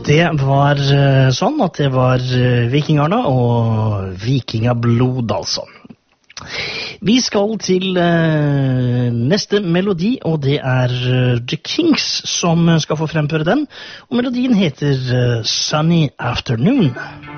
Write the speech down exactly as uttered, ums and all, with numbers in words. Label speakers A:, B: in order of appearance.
A: Det var uh, sånn at det var uh, vikingarna og vikingablod, altså. Vi skal til uh, neste melodi, og det er uh, The Kings som skal få fremføre den. Og melodien heter uh, Sunny Afternoon.